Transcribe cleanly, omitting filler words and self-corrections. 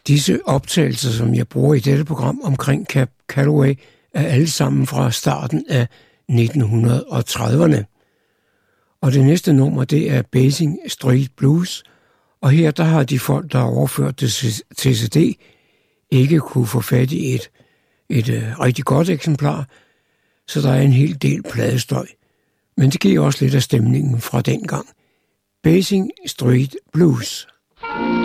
Disse optagelser, som jeg bruger i dette program omkring Cab Calloway, er alle sammen fra starten af 1930'erne. Og det næste nummer, det er Basing Street Blues, og her der har de folk, der har overført det til CD, ikke kunne få fat i et rigtig godt eksemplar, så der er en hel del pladestøj. Men det giver også lidt af stemningen fra dengang. Basing Street Blues.